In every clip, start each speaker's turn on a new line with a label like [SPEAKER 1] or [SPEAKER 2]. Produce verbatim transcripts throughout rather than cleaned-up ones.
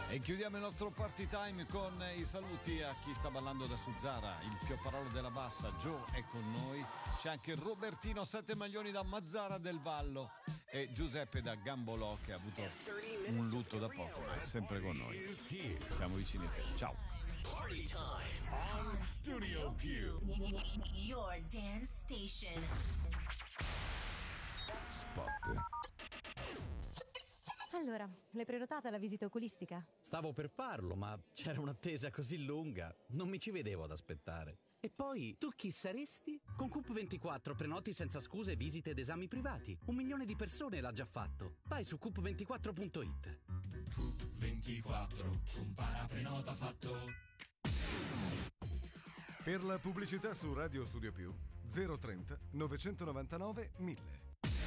[SPEAKER 1] E chiudiamo il nostro party time con i saluti a chi sta ballando da Suzzara, il Piopparolo della Bassa, Joe è con noi, c'è anche Robertino Sette Maglioni da Mazzara del Vallo e Giuseppe da Gambolò che ha avuto un lutto da poco, ma è sempre con noi. Siamo vicini a te. Ciao.
[SPEAKER 2] Party time on Studio Q, your dance station.
[SPEAKER 3] Spot.
[SPEAKER 4] Allora, l'hai prenotata la visita oculistica?
[SPEAKER 5] Stavo per farlo, ma c'era un'attesa così lunga, non mi ci vedevo ad aspettare. E poi, tu chi saresti? Con Coop ventiquattro prenoti senza scuse visite ed esami privati. Un milione di persone l'ha già fatto. Vai su coop ventiquattro punto it.
[SPEAKER 6] Coop ventiquattro, compara prenota fatto.
[SPEAKER 3] Per la pubblicità su Radio Studio Più, zero trenta novecentonovantanove mille.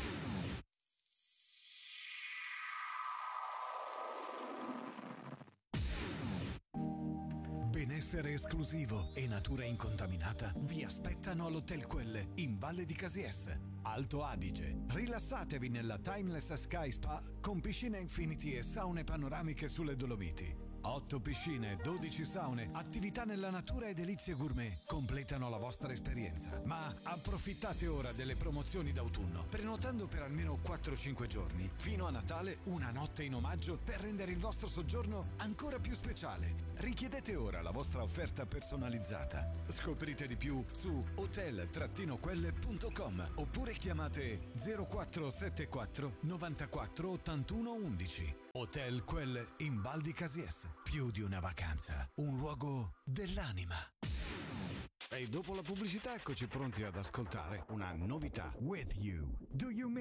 [SPEAKER 7] Benessere esclusivo e natura incontaminata vi aspettano all'Hotel Quelle in Valle di Casies, Alto Adige. Rilassatevi nella Timeless Sky Spa con piscine infinity e saune panoramiche sulle Dolomiti. Otto piscine, dodici saune, attività nella natura e delizie gourmet completano la vostra esperienza. Ma approfittate ora delle promozioni d'autunno, prenotando per almeno quattro cinque giorni. Fino a Natale una notte in omaggio per rendere il vostro soggiorno ancora più speciale. Richiedete ora la vostra offerta personalizzata. Scoprite di più su hotel quelle punto com oppure chiamate zero quattro sette quattro novantaquattro ottantuno undici. Hotel Quelle in Val di Casies. Più di una vacanza, un luogo dell'anima.
[SPEAKER 1] E dopo la pubblicità eccoci pronti ad ascoltare una novità.
[SPEAKER 7] With you. Do you